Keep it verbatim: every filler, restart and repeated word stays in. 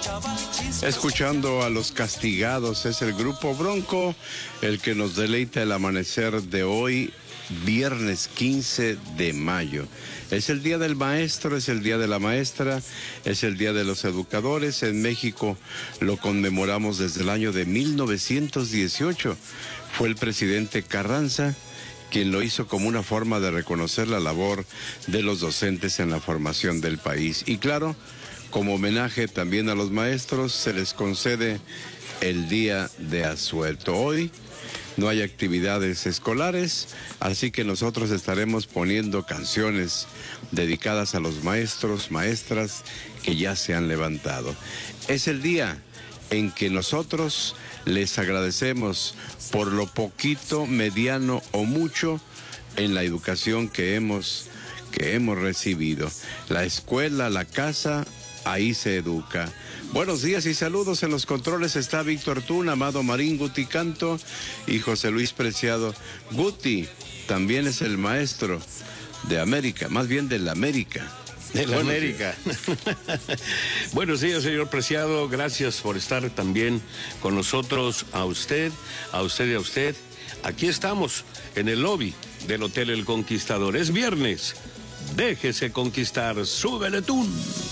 Escuchando a Los Castigados, es el grupo Bronco el que nos deleita el amanecer de hoy, viernes quince de mayo. Es el día del maestro, es el día de la maestra, es el día de los educadores. En México lo conmemoramos desde el año de mil novecientos dieciocho. Fue el presidente Carranza quien lo hizo como una forma de reconocer la labor de los docentes en la formación del país. Y claro, como homenaje también a los maestros, se les concede el día de asueto. Hoy no hay actividades escolares, así que nosotros estaremos poniendo canciones dedicadas a los maestros, maestras que ya se han levantado. Es el día en que nosotros les agradecemos por lo poquito, mediano o mucho en la educación que hemos, que hemos recibido. La escuela, la casa, ahí se educa. Buenos días y saludos. En los controles está Víctor Tún, Amado Marín, Guti Canto y José Luis Preciado. Guti también es el maestro de América, más bien de la América. De la Buenos América. Buenos días, señor Preciado. Gracias por estar también con nosotros. A usted, a usted y a usted. Aquí estamos en el lobby del Hotel El Conquistador. Es viernes. Déjese conquistar. Súbele tú.